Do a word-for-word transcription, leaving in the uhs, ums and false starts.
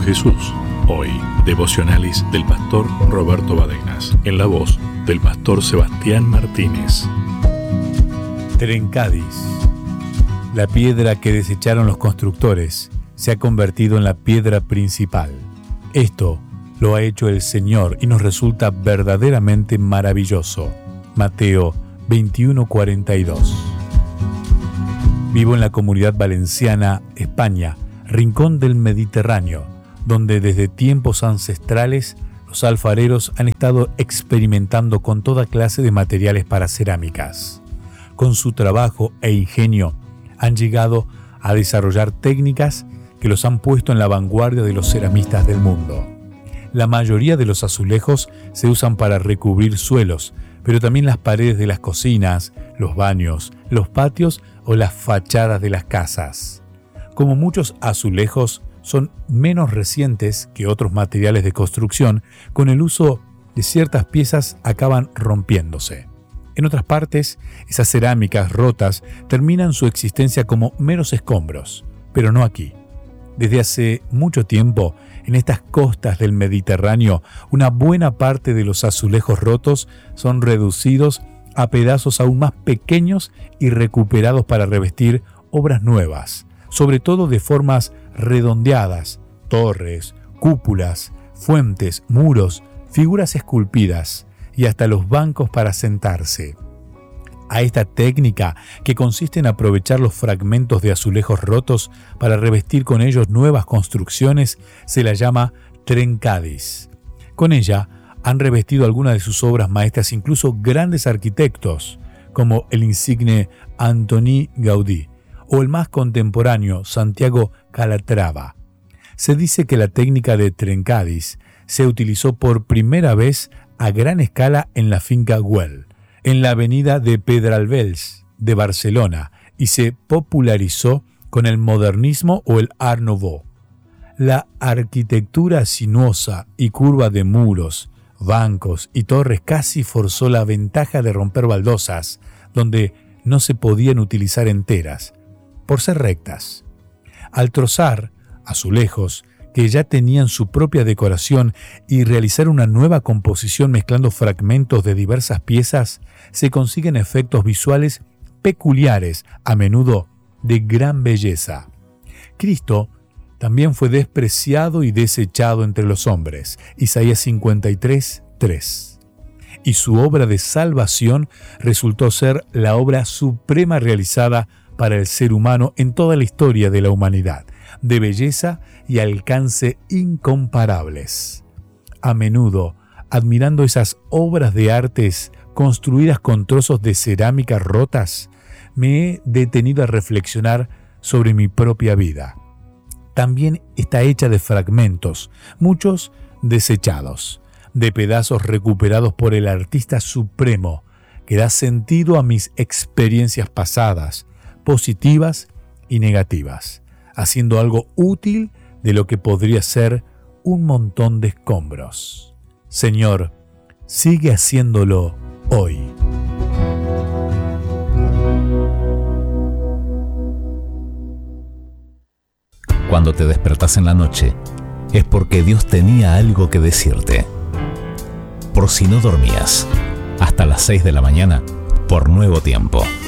Jesús. Hoy, devocionales del pastor Roberto Badenas, en la voz del pastor Sebastián Martínez. Trencadis. La piedra que desecharon los constructores se ha convertido en la piedra principal. Esto lo ha hecho el Señor y nos resulta verdaderamente maravilloso. Mateo veintiuno cuarenta y dos. Vivo en la Comunidad Valenciana, España, rincón del Mediterráneo, donde desde tiempos ancestrales los alfareros han estado experimentando con toda clase de materiales para cerámicas. Con su trabajo e ingenio han llegado a desarrollar técnicas que los han puesto en la vanguardia de los ceramistas del mundo. La mayoría de los azulejos se usan para recubrir suelos, pero también las paredes de las cocinas, los baños, los patios o las fachadas de las casas. Como muchos azulejos son menos recientes que otros materiales de construcción, con el uso de ciertas piezas acaban rompiéndose. En otras partes, esas cerámicas rotas terminan su existencia como meros escombros, pero no aquí. Desde hace mucho tiempo, en estas costas del Mediterráneo, una buena parte de los azulejos rotos son reducidos a pedazos aún más pequeños y recuperados para revestir obras nuevas, sobre todo de formas redondeadas, torres, cúpulas, fuentes, muros, figuras esculpidas y hasta los bancos para sentarse. A esta técnica, que consiste en aprovechar los fragmentos de azulejos rotos para revestir con ellos nuevas construcciones, se la llama trencadis. Con ella han revestido algunas de sus obras maestras incluso grandes arquitectos, como el insigne Antoni Gaudí o el más contemporáneo Santiago Calatrava. Se dice que la técnica de trencadis se utilizó por primera vez a gran escala en la finca Güell, en la avenida de Pedralbes de Barcelona, y se popularizó con el modernismo o el Art Nouveau. La arquitectura sinuosa y curva de muros, bancos y torres casi forzó la ventaja de romper baldosas, donde no se podían utilizar enteras, por ser rectas. Al trozar azulejos que ya tenían su propia decoración y realizar una nueva composición mezclando fragmentos de diversas piezas, se consiguen efectos visuales peculiares, a menudo de gran belleza. Cristo también fue despreciado y desechado entre los hombres, Isaías cincuenta y tres, tres. Y su obra de salvación resultó ser la obra suprema realizada para el ser humano en toda la historia de la humanidad, de belleza y alcance incomparables. A menudo, admirando esas obras de artes construidas con trozos de cerámica rotas, me he detenido a reflexionar sobre mi propia vida. También está hecha de fragmentos, muchos desechados, de pedazos recuperados por el artista supremo, que da sentido a mis experiencias pasadas, positivas y negativas, haciendo algo útil de lo que podría ser un montón de escombros. Señor, sigue haciéndolo hoy. Cuando te despertás en la noche, es porque Dios tenía algo que decirte. Por si no dormías, hasta las seis de la mañana, por Nuevo Tiempo.